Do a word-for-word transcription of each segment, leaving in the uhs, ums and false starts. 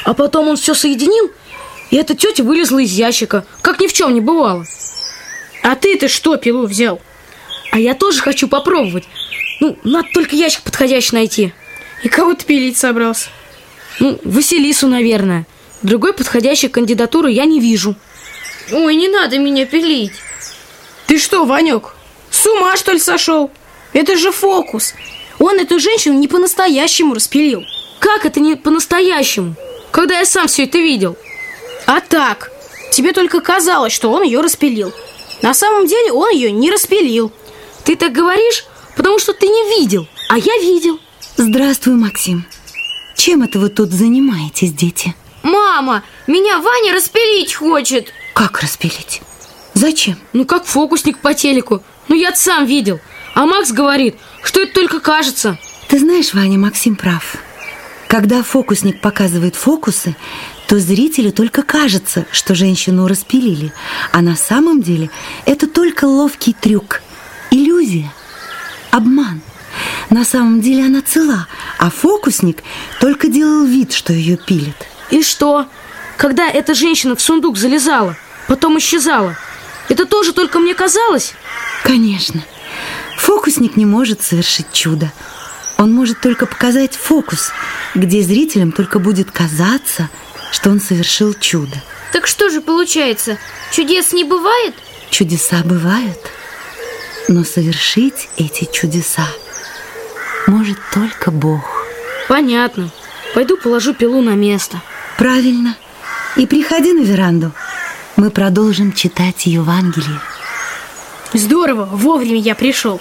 А потом он все соединил, и эта тетя вылезла из ящика, как ни в чем не бывало. А ты-то что пилу взял? А я тоже хочу попробовать. Ну, надо только ящик подходящий найти. И кого ты пилить собрался? Ну, Василису, наверное. Другой подходящей кандидатуры я не вижу. Ой, не надо меня пилить. Ты что, Ванек, с ума, что ли, сошел? Это же фокус. Он эту женщину не по-настоящему распилил. Как это не по-настоящему, когда я сам все это видел? А так, тебе только казалось, что он ее распилил. На самом деле он ее не распилил. Ты так говоришь, потому что ты не видел, а я видел. Здравствуй, Максим. Чем это вы тут занимаетесь, дети? Мама, меня Ваня распилить хочет. Как распилить? Зачем? Ну, как фокусник по телеку. Ну, я сам видел. А Макс говорит, что это только кажется. Ты знаешь, Ваня, Максим прав. Когда фокусник показывает фокусы, то зрителю только кажется, что женщину распилили. А на самом деле это только ловкий трюк. Иллюзия. Обман. На самом деле она цела, а фокусник только делал вид, что ее пилит. И что? Когда эта женщина в сундук залезала, потом исчезала, это тоже только мне казалось? Конечно. Фокусник не может совершить чудо. Он может только показать фокус, где зрителям только будет казаться, что он совершил чудо. Так что же получается, чудес не бывает? Чудеса бывают, но совершить эти чудеса может только Бог. Понятно. Пойду положу пилу на место. Правильно. И приходи на веранду. Мы продолжим читать Евангелие. Здорово, вовремя я пришел.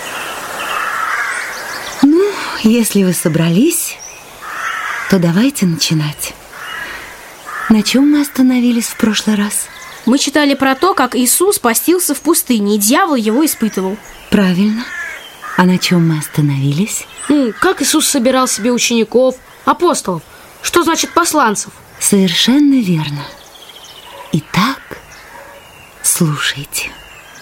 Ну, если вы собрались, то давайте начинать. На чем мы остановились в прошлый раз? Мы читали про то, как Иисус постился в пустыне, и дьявол его испытывал. Правильно. А на чем мы остановились? Ну, как Иисус собирал себе учеников, апостолов. Что значит посланцев? Совершенно верно. Итак, слушайте.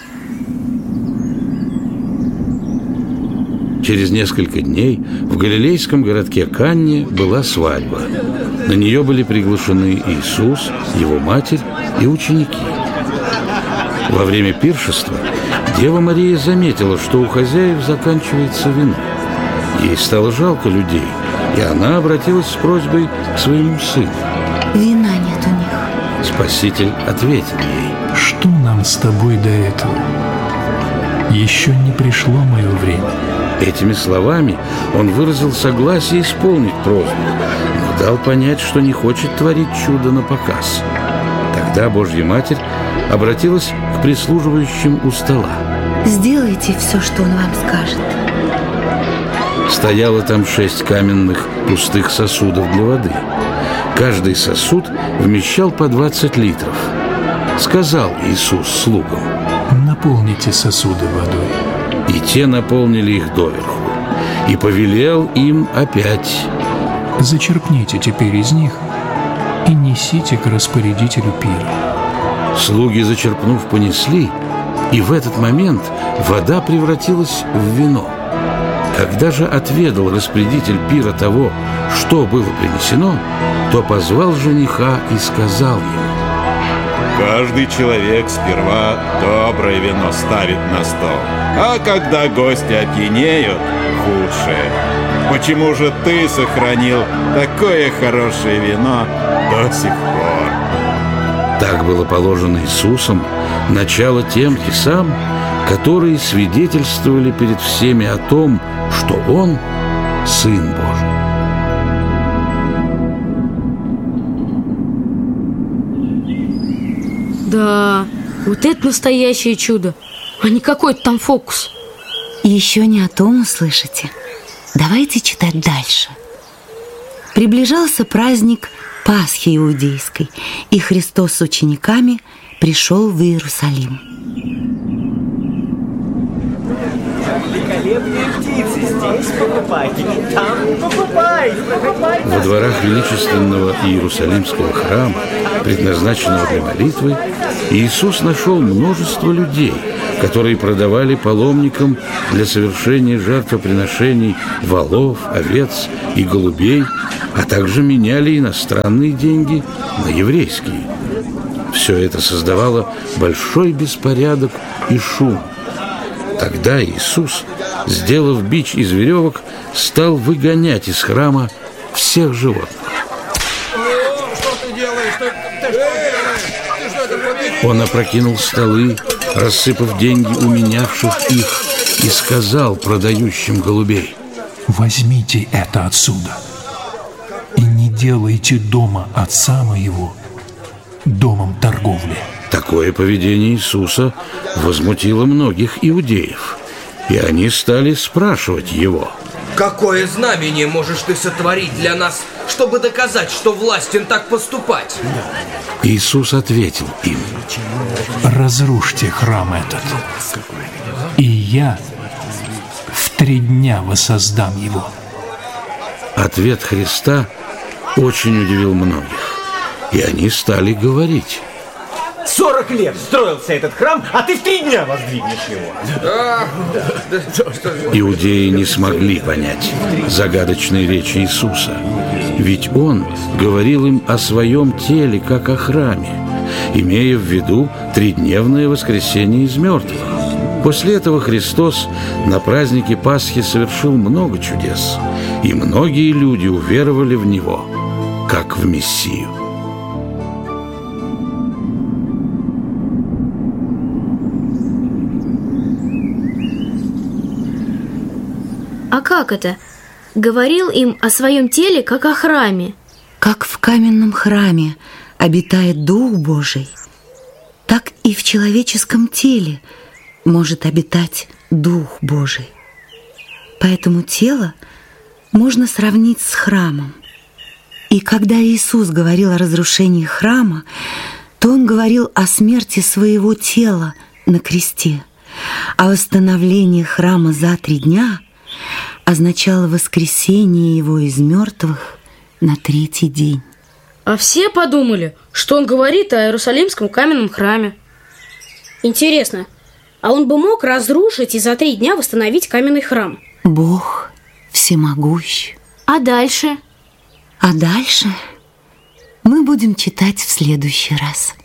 Через несколько дней в галилейском городке Канне была свадьба. На нее были приглашены Иисус, его матерь и ученики. Во время пиршества Дева Мария заметила, что у хозяев заканчивается вино. Ей стало жалко людей, и она обратилась с просьбой к своему сыну. Вина нет у них. Спаситель ответил ей: что нам с тобой до этого? Еще не пришло мое время. Этими словами он выразил согласие исполнить просьбу, но дал понять, что не хочет творить чудо на показ. Тогда Божья Матерь обратилась к прислуживающим у стола. Сделайте все, что он вам скажет. Стояло там шесть каменных пустых сосудов для воды. Каждый сосуд вмещал по двадцать литров. Сказал Иисус слугам: наполните сосуды водой. И те наполнили их доверху. И повелел им опять: зачерпните теперь из них и несите к распорядителю пира. Слуги, зачерпнув, понесли, и в этот момент вода превратилась в вино. Когда же отведал распорядитель пира того, что было принесено, то позвал жениха и сказал ему: каждый человек сперва доброе вино ставит на стол, а когда гости опьянеют, худшее. Почему же ты сохранил такое хорошее вино до сих пор? Так было положено Иисусом начало тем часам, которые свидетельствовали перед всеми о том, что Он – Сын Божий. Да, вот это настоящее чудо, а не какой-то там фокус. Еще не о том услышите. Давайте читать дальше. Приближался праздник Пасхи иудейской, и Христос с учениками пришел в Иерусалим. Великолепные птицы, здесь покупайте, там покупайте, покупайте. Во дворах величественного Иерусалимского храма, предназначенного для молитвы, Иисус нашел множество людей, которые продавали паломникам для совершения жертвоприношений волов, овец и голубей, а также меняли иностранные деньги на еврейские. Все это создавало большой беспорядок и шум. Тогда Иисус, сделав бич из веревок, стал выгонять из храма всех животных. Он опрокинул столы, рассыпав деньги у менявших их, и сказал продающим голубей: возьмите это отсюда и не делайте дома отца моего домом торговли. Такое поведение Иисуса возмутило многих иудеев, и они стали спрашивать его: какое знамение можешь ты сотворить для нас, чтобы доказать, что властен так поступать? Иисус ответил им: разрушьте храм этот, и я в три дня воссоздам его. Ответ Христа очень удивил многих, и они стали говорить: Сорок лет строился этот храм, а ты в три дня воздвигнешь его. Иудеи не смогли понять загадочной речи Иисуса, ведь Он говорил им о своем теле, как о храме, имея в виду тридневное воскресение из мертвых. После этого Христос на празднике Пасхи совершил много чудес, и многие люди уверовали в Него, как в Мессию. А как это? Говорил им о своем теле, как о храме. Как в каменном храме обитает Дух Божий, так и в человеческом теле может обитать Дух Божий. Поэтому тело можно сравнить с храмом. И когда Иисус говорил о разрушении храма, то Он говорил о смерти своего тела на кресте, а восстановление храма за три дня означало воскресение его из мертвых на третий день. А все подумали, что он говорит о Иерусалимском каменном храме. Интересно, а он бы мог разрушить и за три дня восстановить каменный храм? Бог всемогущ. А дальше? А дальше мы будем читать в следующий раз.